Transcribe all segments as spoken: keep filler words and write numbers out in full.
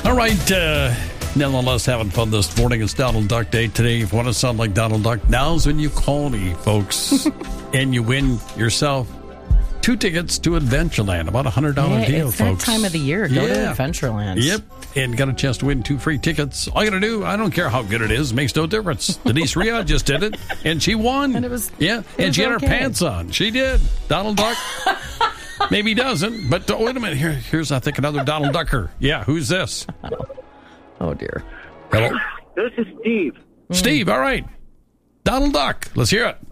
All right, uh, nonetheless, having fun this morning. It's Donald Duck Day today. If you want to sound like Donald Duck, now's when you call me, folks. And you win yourself two tickets to Adventureland. About a one hundred dollars yeah, deal, it's folks. It's that time of the year. Go yeah. to Adventureland. Yep. And got a chance to win two free tickets. All you got to do, I don't care how good it is, makes no difference. Denise Riyad just did it, and she won. And it was Yeah, it and was she had okay. her pants on. She did. Donald Duck. Maybe he doesn't, but oh, wait a minute. Here, here's, I think, another Donald Ducker. Yeah, who's this? Oh, dear. Hello? This is Steve. Steve, all right. Donald Duck. Let's hear it.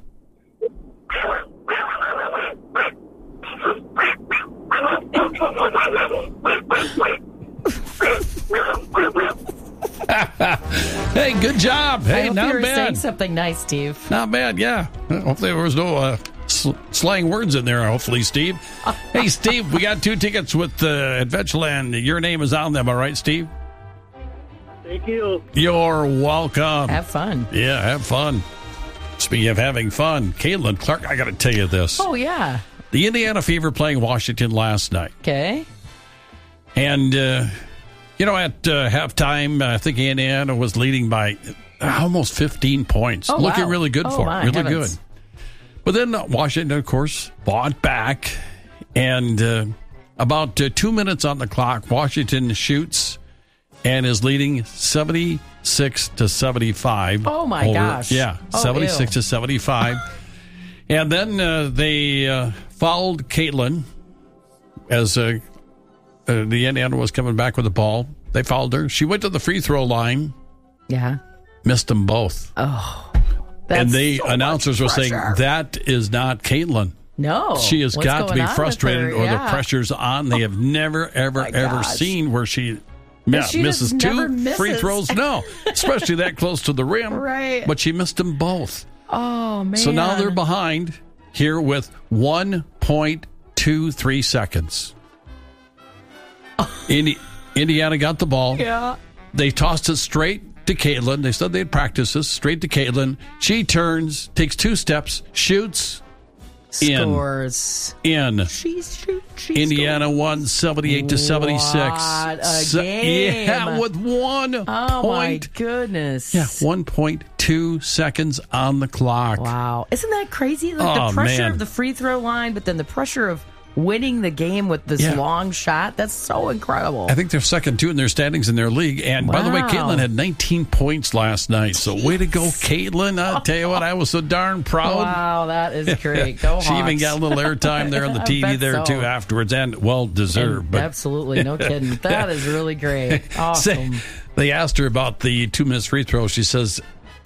Hey, good job. Hey, I hope not you were bad. saying something nice, Steve. Not bad, yeah. Hopefully there was no uh, sl- slang words in there, hopefully, Steve. Hey, Steve, we got two tickets with uh, Adventureland. Your name is on them, all right, Steve? Thank you. You're welcome. Have fun. Yeah, have fun. Speaking of having fun, Caitlin Clark, I got to tell you this. Oh, yeah. The Indiana Fever playing Washington last night. Okay. And, uh, you know, at uh, halftime, I think Indiana was leading by almost fifteen points. Oh, Looking wow. really good Oh, for my it. Really heavens. good. But then Washington, of course, fought back. And uh, about uh, two minutes on the clock, Washington shoots and is leading seventy-six to seventy-five. Oh, my over, gosh. Yeah, Oh, seventy-six ew. to seventy-five. And then uh, they uh, fouled Caitlin as uh, uh, the Indiana was coming back with the ball. They fouled her. She went to the free throw line, Yeah. missed them both. Oh. and That's the so announcers were much saying, pressure. that is not Caitlin. No. She has What's got to going be on with frustrated her? or Yeah. the pressure's on. They have never, ever, my ever gosh. seen where she, yeah, she misses just two never free misses. throws. No, especially that close to the rim. Right. But she missed them both. Oh, man. So now they're behind here with one point two three seconds. Indi- Indiana got the ball. Yeah. They tossed it straight to Caitlin. They said they'd practice this straight to Caitlin. She turns, takes two steps, shoots, in. Scores. in. She's, she, she Indiana won seventy-eight to seventy-six. What a So- game. Yeah, with one Oh, point. my goodness. Yeah, one point two seconds on the clock. Wow. Isn't that crazy? Like Oh, the pressure man. of the free throw line, but then the pressure of winning the game with this Yeah. long shot. That's so incredible. I think they're second two in their standings in their league. And by the way, Wow. Caitlin had nineteen points last night. So way to go, Caitlin. I'll tell you what, I was so darn proud. Wow, that is great. Go She even Hawks. got a little airtime there on the I T V bet there, so. too, afterwards. And well deserved. And But absolutely, no kidding. That is really great. Awesome. Say- they asked her about the two minutes free throw. She says,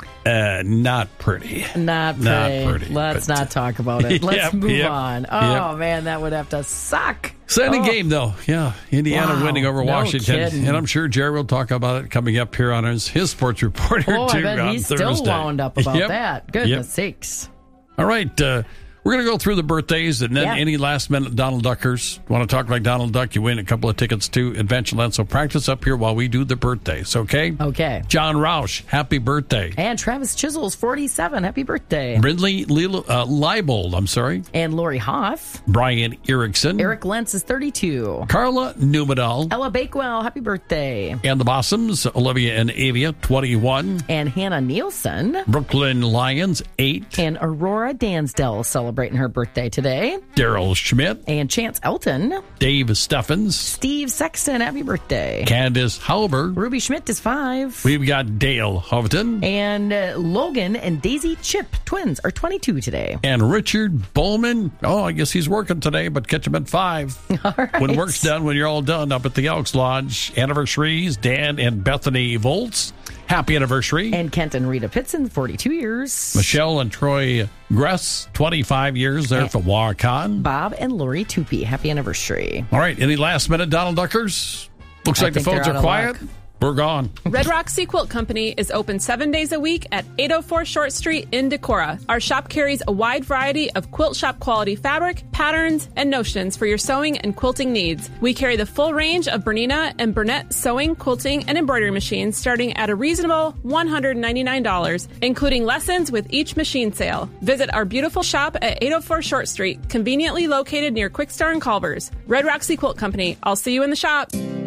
uh, not pretty. Not pretty. Not pretty, Let's but- not talk about it. Let's Yep, move yep, on. Oh, yep. man, that would have to suck. Exciting Oh. game, though. Yeah, Indiana Wow, winning over no Washington. kidding. And I'm sure Jerry will talk about it coming up here on his, his sports reporter, Oh, too, I bet on he's Thursday. still wound up about Yep, that. Goodness yep. sakes. All right, uh, we're going to go through the birthdays and then Yeah. any last minute Donald Duckers. Want to talk like Donald Duck? You win a couple of tickets to Adventureland. So practice up here while we do the birthdays, okay? Okay. John Roush, happy birthday. And Travis Chisel's forty-seven. Happy birthday. Brindley Lilo, uh, Leibold, I'm sorry. And Lori Hoff. Brian Erickson. Eric Lentz is thirty-two. Carla Numedal. Ella Bakewell, happy birthday. And the Bossums, Olivia and Avia, twenty-one. And Hannah Nielsen. Brooklyn Lions, eight. And Aurora Dansdell celebrating her birthday today. Daryl Schmidt. And Chance Elton. Dave Steffens. Steve Sexton, happy birthday. Candace Halber. Ruby Schmidt is five. We've got Dale Hoveton. And uh, Logan and Daisy Chip, twins, are twenty-two today. And Richard Bowman. Oh, I guess he's working today, but catch him at five. All right. When work's done, when you're all done up at the Elks Lodge. Anniversaries, Dan and Bethany Volts. Happy anniversary. And Kent and Rita Pitson, forty-two years. Michelle and Troy Gress, twenty-five years there from Waukon. Bob and Lori Tupi, happy anniversary. All right, any last minute Donald Duckers? Looks I like the think they're phones out are of quiet. luck. We're gone. Red Rock Sea Quilt Company is open seven days a week at eight oh four Short Street in Decorah. Our shop carries a wide variety of quilt shop quality fabric, patterns, and notions for your sewing and quilting needs. We carry the full range of Bernina and Burnett sewing, quilting, and embroidery machines starting at a reasonable one hundred ninety-nine dollars, including lessons with each machine sale. Visit our beautiful shop at eight oh four Short Street, conveniently located near Quick Star and Culver's. Red Rock Sea Quilt Company. I'll see you in the shop.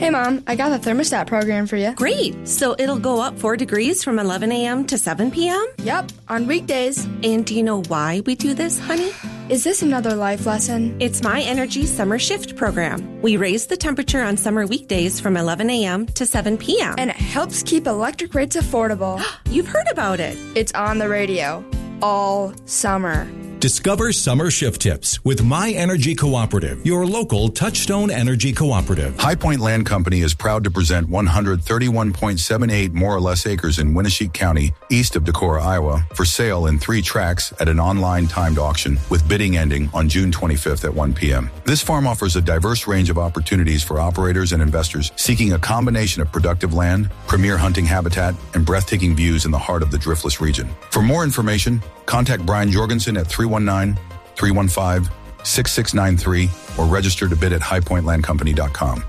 Hey, Mom, I got the thermostat program for you. Great. So it'll go up four degrees from eleven a.m. to seven p.m.? Yep, on weekdays. And do you know why we do this, honey? Is this another life lesson? It's My Energy Summer Shift program. We raise the temperature on summer weekdays from eleven a.m. to seven p.m. And it helps keep electric rates affordable. You've heard about it. It's on the radio all summer. Discover summer shift tips with My Energy Cooperative, your local Touchstone Energy Cooperative. High Point Land Company is proud to present one hundred thirty-one point seven eight more or less acres in Winneshiek County, east of Decorah, Iowa, for sale in three tracts at an online timed auction, with bidding ending on June twenty-fifth at one p.m. This farm offers a diverse range of opportunities for operators and investors seeking a combination of productive land, premier hunting habitat, and breathtaking views in the heart of the Driftless region. For more information, contact Brian Jorgensen at three one nine, three one five, six six nine three or register to bid at high point land company dot com.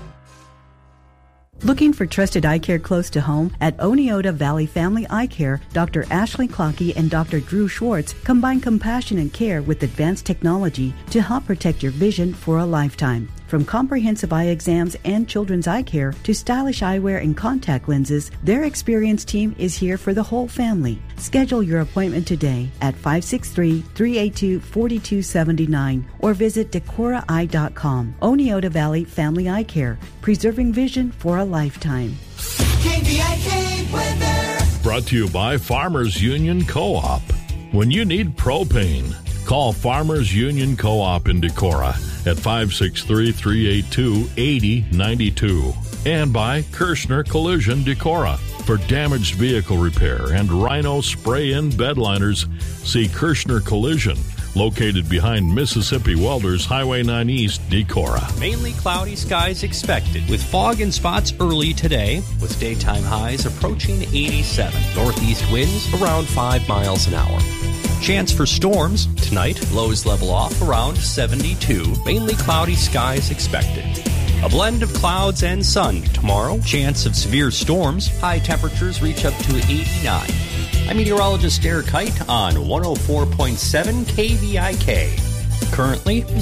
Looking for trusted eye care close to home? At Oneota Valley Family Eye Care, Doctor Ashley Clockey and Doctor Drew Schwartz combine compassionate care with advanced technology to help protect your vision for a lifetime. From comprehensive eye exams and children's eye care to stylish eyewear and contact lenses, their experienced team is here for the whole family. Schedule your appointment today at five six three, three eight two, four two seven nine or visit decorah eye dot com. Oneota Valley Family Eye Care, preserving vision for a lifetime. K V I K weather. Brought to you by Farmers Union Co-op. When you need propane, call Farmers Union Co-op in Decorah at five six three, three eight two, eight zero nine two. And by Kirshner Collision Decorah. For damaged vehicle repair and Rhino spray-in bed liners, see Kirshner Collision, located behind Mississippi Welders Highway nine East, Decorah. Mainly cloudy skies expected, with fog and spots early today, with daytime highs approaching eighty-seven. Northeast winds around five miles an hour. Chance for storms tonight, lows level off around seventy-two. Mainly cloudy skies expected. A blend of clouds and sun tomorrow. Chance of severe storms. High temperatures reach up to eighty-nine. I'm meteorologist Derek Height on one oh four point seven K V I K. Currently